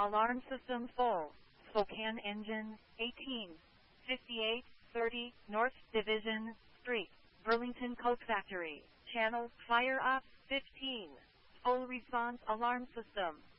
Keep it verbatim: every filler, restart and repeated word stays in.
Alarm system full. Spokane engine, eighteen fifty-eight thirty North Division Street, Burlington Coat Factory. Channel fire up, fifteen. Full response alarm system.